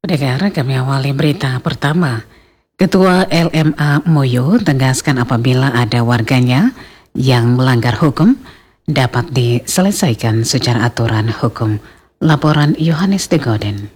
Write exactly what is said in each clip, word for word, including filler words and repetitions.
Pendengar, kami awali berita pertama. Ketua L M A Moyo tegaskan apabila ada warganya yang melanggar hukum dapat diselesaikan secara aturan hukum. Laporan Yohanes de Goden.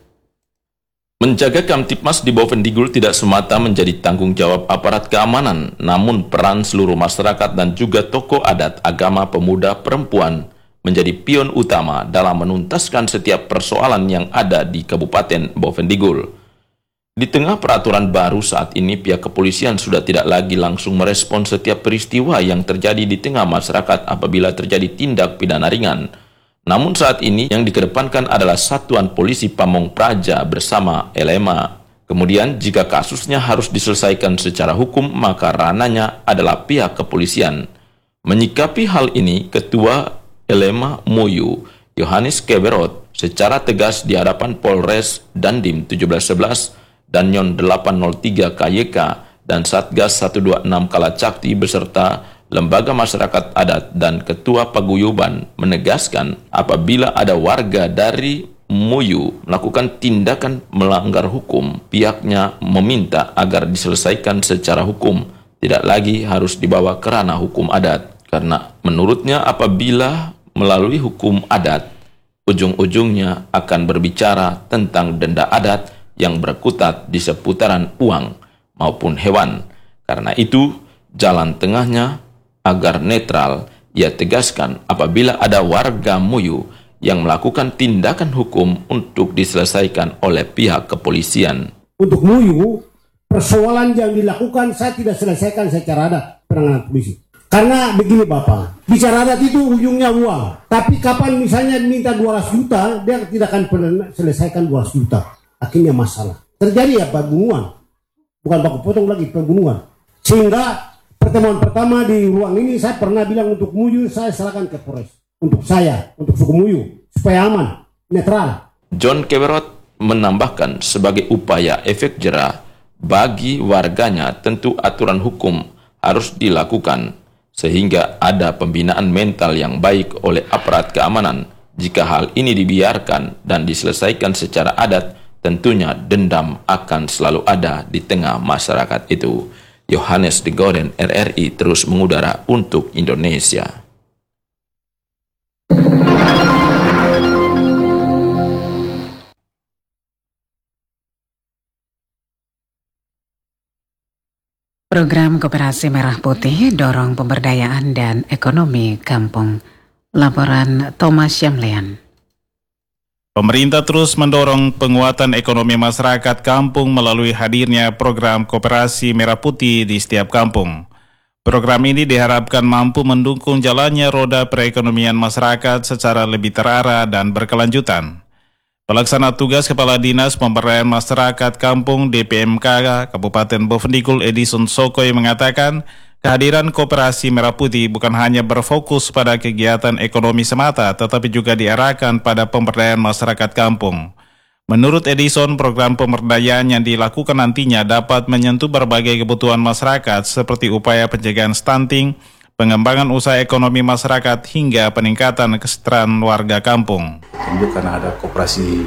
Menjaga Kamtipmas di Bovendigul tidak semata menjadi tanggung jawab aparat keamanan, namun peran seluruh masyarakat dan juga tokoh adat, agama, pemuda, perempuan menjadi pion utama dalam menuntaskan setiap persoalan yang ada di Kabupaten Bovendigul. Di tengah peraturan baru saat ini, pihak kepolisian sudah tidak lagi langsung merespon setiap peristiwa yang terjadi di tengah masyarakat apabila terjadi tindak pidana ringan. Namun saat ini yang dikedepankan adalah Satuan Polisi Pamong Praja bersama L M A. Kemudian jika kasusnya harus diselesaikan secara hukum, maka ranahnya adalah pihak kepolisian. Menyikapi hal ini, Ketua L M A Moyo, Yohanes Keberot, secara tegas di hadapan Polres Dandim tujuh belas sebelas dan Nyon delapan nol tiga K Y K dan Satgas seratus dua puluh enam Kalacakti beserta lembaga masyarakat adat dan ketua paguyuban menegaskan apabila ada warga dari Moyo melakukan tindakan melanggar hukum, pihaknya meminta agar diselesaikan secara hukum, tidak lagi harus dibawa ke ranah hukum adat. Karena menurutnya apabila melalui hukum adat, ujung-ujungnya akan berbicara tentang denda adat yang berkutat di seputaran uang maupun hewan. Karena itu, jalan tengahnya agar netral, ia tegaskan apabila ada warga Moyo yang melakukan tindakan hukum untuk diselesaikan oleh pihak kepolisian. Untuk Moyo, persoalan yang dilakukan saya tidak selesaikan secara adat penanganan polisi. Karena begini Bapak, bicara adat itu ujungnya uang. Tapi kapan misalnya minta dua ratus juta, dia tidak akan pernah selesaikan dua ratus juta. Akhirnya masalah. Terjadi ya pembunuhan. Bukan baku potong lagi, pembunuhan. Sehingga pertemuan pertama di ruang ini saya pernah bilang untuk Moyo, saya serahkan ke Polres. Untuk saya, untuk suku Moyo, supaya aman, netral. John Keberot menambahkan sebagai upaya efek jera bagi warganya tentu aturan hukum harus dilakukan sehingga ada pembinaan mental yang baik oleh aparat keamanan. Jika hal ini dibiarkan dan diselesaikan secara adat, tentunya dendam akan selalu ada di tengah masyarakat itu. Yohanes de Goden, R R I terus mengudara untuk Indonesia. Program Koperasi Merah Putih dorong pemberdayaan dan ekonomi kampung. Laporan Thomas Syamlean. Pemerintah terus mendorong penguatan ekonomi masyarakat kampung melalui hadirnya program Koperasi Merah Putih di setiap kampung. Program ini diharapkan mampu mendukung jalannya roda perekonomian masyarakat secara lebih terarah dan berkelanjutan. Pelaksana tugas Kepala Dinas Pemberdayaan Masyarakat Kampung D P M K Kabupaten Bovendigul Edison Sokoy mengatakan, kehadiran Koperasi Merah Putih bukan hanya berfokus pada kegiatan ekonomi semata, tetapi juga diarahkan pada pemberdayaan masyarakat kampung. Menurut Edison, program pemberdayaan yang dilakukan nantinya dapat menyentuh berbagai kebutuhan masyarakat seperti upaya pencegahan stunting, pengembangan usaha ekonomi masyarakat, hingga peningkatan kesejahteraan warga kampung. Tentu karena ada koperasi